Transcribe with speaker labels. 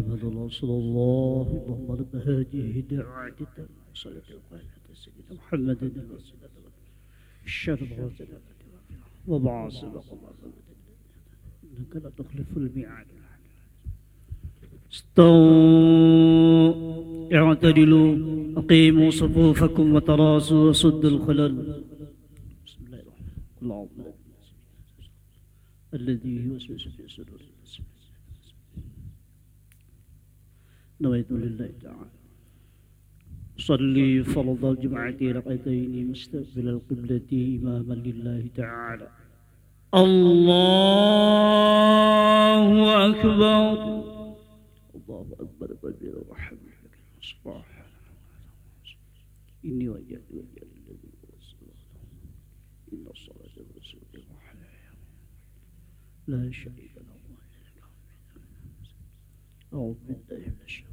Speaker 1: محمد رسول الله. اللهم رب هذه دعوة صلاة القائمة سيدنا محمد الشرف وبعث إنك لا تخلف الميعاد. استووا اعتدلوا أقيموا صفوفكم وتراصوا وسدوا الخلل. بسم الله الرحمن الرحيم. اللهم الذي يوسوس في صدور الناس. نويت لله تعالى صلي فرض الجمعة ركعتين مستقبل القبلة إماما لله تعالى. الله أكبر. الله أكبر كبير والحمد لله سبحانه. إني وجهت وجهي للذي هو الصلاة إن الصلاة والسلام لا شريك له. أعوذ بالله من الشيطان